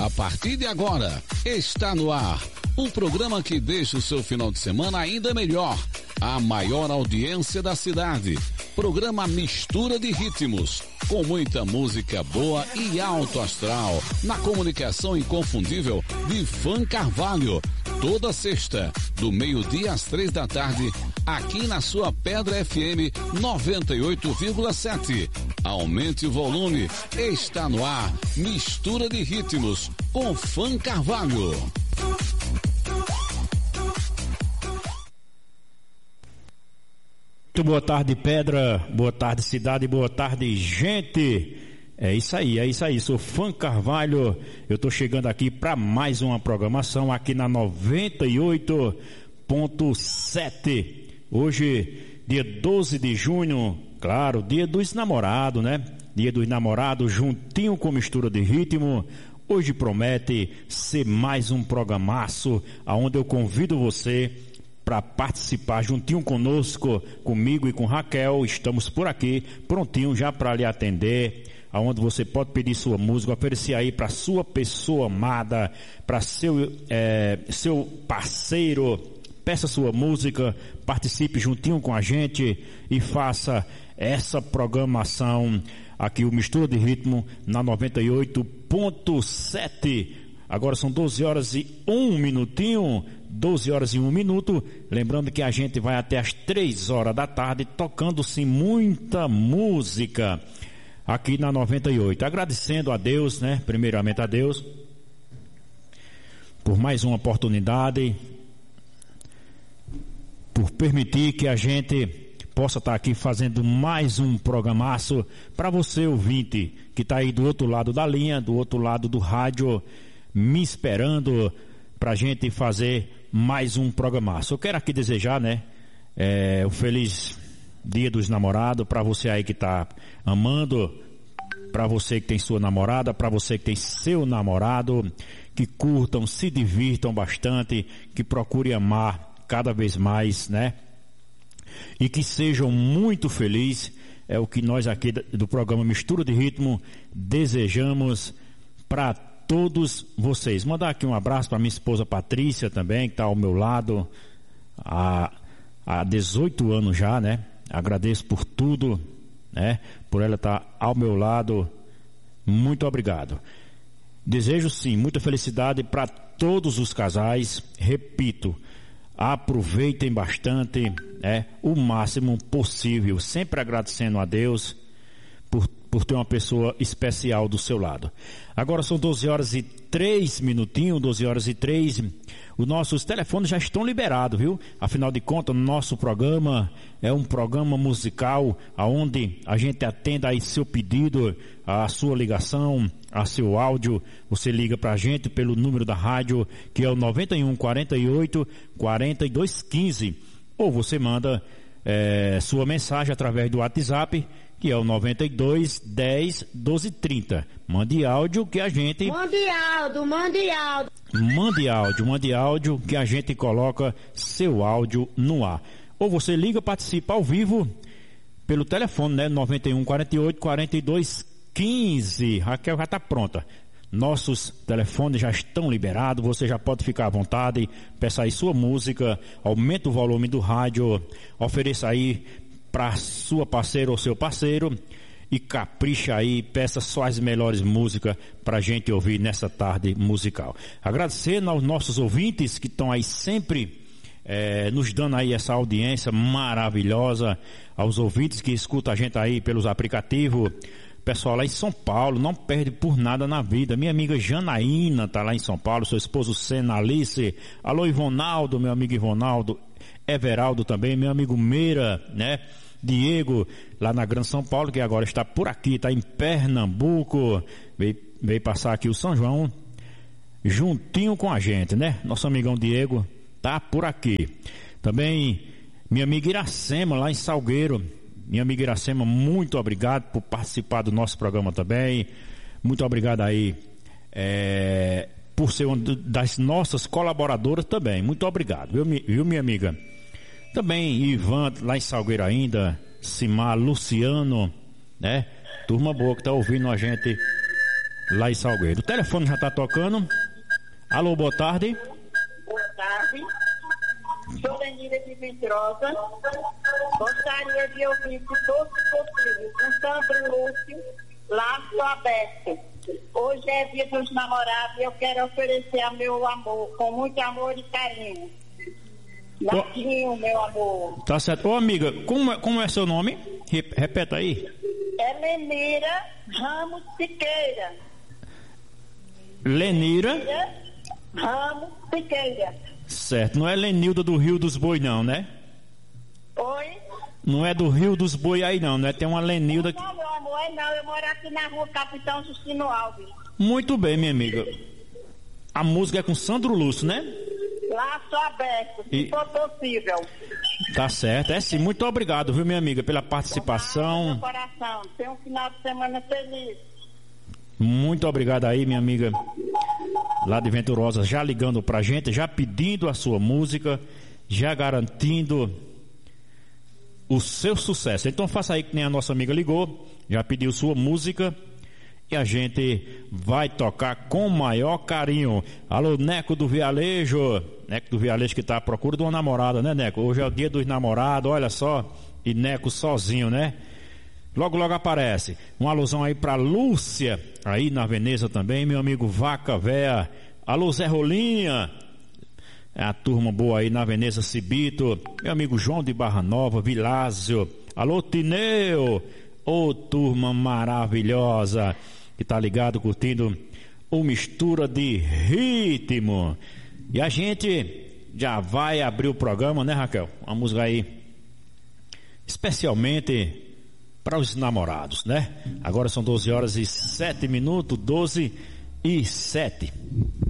A partir de agora, está no ar um programa que deixa o seu final de semana ainda melhor. A maior audiência da cidade. Programa Mistura de Ritmos, com muita música boa e alto astral, na comunicação inconfundível de Fã Carvalho. Toda sexta, do meio-dia às 3 da tarde, aqui na sua Pedra FM 98,7. Aumente o volume, está no ar, Mistura de Ritmos, com Fã Carvalho. Muito boa tarde, Pedra, boa tarde, cidade, boa tarde, gente. É isso aí, sou Fã Carvalho, eu tô chegando aqui para mais uma programação aqui na 98.7. Hoje, dia 12 de junho, claro, dia dos namorados, né? Dia dos namorados, juntinho com mistura de ritmo. Hoje promete ser mais um programaço, aonde eu convido você para participar juntinho conosco, comigo e com Raquel. Estamos por aqui, prontinho já para lhe atender, aonde você pode pedir sua música, oferecer aí para sua pessoa amada, para seu parceiro. Peça sua música, participe juntinho com a gente e faça essa programação aqui, o Mistura de Ritmo, na 98.7. Agora são 12 horas e 1 minutinho, 12 horas e 1 minuto. Lembrando que a gente vai até as 3 horas da tarde, tocando-se muita música aqui na 98. Agradecendo a Deus, né? Primeiramente a Deus, por mais uma oportunidade, por permitir que a gente possa estar aqui fazendo mais um programaço para você, ouvinte, que está aí do outro lado da linha, do outro lado do rádio, me esperando para a gente fazer mais um programaço. Eu quero aqui desejar, né, o feliz Dia dos Namorados para você aí que está amando, para você que tem sua namorada, para você que tem seu namorado, que curtam, se divirtam bastante, que procure amar cada vez mais, né? E que sejam muito felizes. É o que nós aqui do programa Mistura de Ritmo desejamos para todos vocês. Mandar aqui um abraço para minha esposa Patrícia também, que está ao meu lado há 18 anos já, né? Agradeço por tudo, né? Por ela estar ao meu lado. Muito obrigado. Desejo sim muita felicidade para todos os casais. Repito, aproveitem bastante, o máximo possível, sempre agradecendo a Deus por ter uma pessoa especial do seu lado. Agora são 12 horas e 3 minutinhos, 12 horas e 3. Os nossos telefones já estão liberados, viu? Afinal de contas, nosso programa é um programa musical, onde a gente atende aí seu pedido, a sua ligação, a seu áudio. Você liga pra gente pelo número da rádio, que é o 91 48 42 15. Ou você manda sua mensagem através do WhatsApp, que é o 92 10 12 30. Mande áudio que a gente... Mande áudio que a gente coloca seu áudio no ar. Ou você liga, participa ao vivo pelo telefone, né? 91 48 42 15. Raquel já está pronta. Nossos telefones já estão liberados, você já pode ficar à vontade, peça aí sua música, aumenta o volume do rádio, ofereça aí para sua parceira ou seu parceiro e capricha aí, peça só as melhores músicas para a gente ouvir nessa tarde musical. Agradecendo aos nossos ouvintes que estão aí sempre nos dando aí essa audiência maravilhosa, aos ouvintes que escutam a gente aí pelos aplicativos. Pessoal lá em São Paulo, não perde por nada na vida. Minha amiga Janaína tá lá em São Paulo, seu esposo Sena Alice. Alô Ivonaldo, meu amigo Ivonaldo. Everaldo também, meu amigo Meira, né? Diego, lá na Grande São Paulo, que agora está por aqui, está em Pernambuco. Veio passar aqui o São João, juntinho com a gente, né? Nosso amigão Diego tá por aqui. Também minha amiga Iracema, lá em Salgueiro. Minha amiga Iracema, muito obrigado por participar do nosso programa também. Muito obrigado aí por ser uma das nossas colaboradoras também. Muito obrigado, viu minha amiga? Também Ivan, lá em Salgueiro ainda. Simar, Luciano, né? Turma boa que tá ouvindo a gente lá em Salgueiro. O telefone já está tocando. Alô, boa tarde. Boa tarde. Sou Lenira de Vitrosa. Gostaria de ouvir se fosse possível com Sandro Lúcio, Laço Aberto. Hoje é dia dos namorados e eu quero oferecer a meu amor, com muito amor e carinho. Lacinho, meu amor. Tá certo. Ô, amiga, como é seu nome? Repeta aí. É Lenira Ramos Siqueira. Lenira Ramos Siqueira. Certo. Não é Lenilda do Rio dos Boi, não, né? Oi? Não é do Rio dos Boi aí, não, né? Tem uma Lenilda... Não, meu amor, não. Eu moro aqui na rua Capitão Justino Alves. Muito bem, minha amiga. A música é com Sandro Lúcio, né? Laço Aberto, se for possível. Tá certo, é sim. Muito obrigado, viu, minha amiga, pela participação. Meu coração. Tenha um final de semana feliz. Muito obrigado aí, minha amiga, lá de Venturosa, já ligando pra gente, já pedindo a sua música, já garantindo o seu sucesso. Então faça aí que nem a nossa amiga ligou, já pediu sua música e a gente vai tocar com o maior carinho. Alô, Neco do Vialejo. Neco do Vialejo que tá à procura de uma namorada, né, Neco? Hoje é o dia dos namorados, olha só. E Neco sozinho, né? Logo, logo aparece. Uma alusão aí pra Lúcia, aí na Veneza também, meu amigo Vaca Véia. Alô, Zé Rolinha. É a turma boa aí na Veneza, Cibito. Meu amigo João de Barra Nova, Vilásio. Alô, Tineu. Ô, turma maravilhosa que tá ligado, curtindo o Mistura de Ritmo. E a gente já vai abrir o programa, né, Raquel? Uma música aí especialmente para os namorados, né? Agora são 12 horas e 7 minutos, 12 e 7.